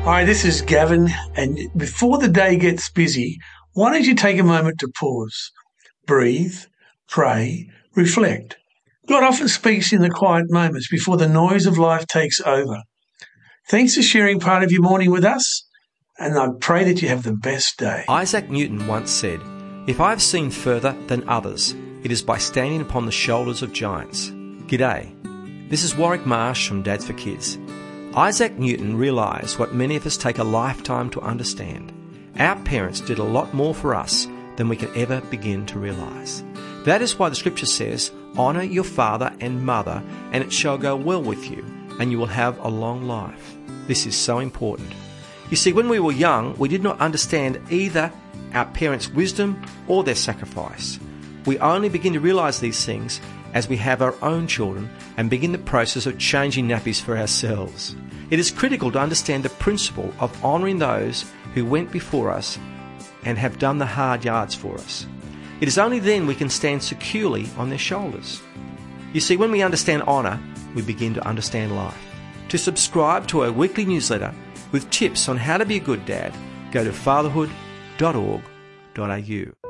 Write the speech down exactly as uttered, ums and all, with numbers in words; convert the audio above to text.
Hi, this is Gavin, and before the day gets busy, why don't you take a moment to pause, breathe, pray, reflect. God often speaks in the quiet moments before the noise of life takes over. Thanks for sharing part of your morning with us, and I pray that you have the best day. Isaac Newton once said, "If I have seen further than others, it is by standing upon the shoulders of giants." G'day, this is Warwick Marsh from Dads for Kids. Isaac Newton realised what many of us take a lifetime to understand. Our parents did a lot more for us than we can ever begin to realise. That is why the scripture says, "Honour your father and mother, and it shall go well with you, and you will have a long life." This is so important. You see, when we were young, we did not understand either our parents' wisdom or their sacrifice. We only begin to realise these things as we have our own children and begin the process of changing nappies for ourselves. It is critical to understand the principle of honouring those who went before us and have done the hard yards for us. It is only then we can stand securely on their shoulders. You see, when we understand honour, we begin to understand life. To subscribe to our weekly newsletter with tips on how to be a good dad, go to fatherhood dot org dot a u.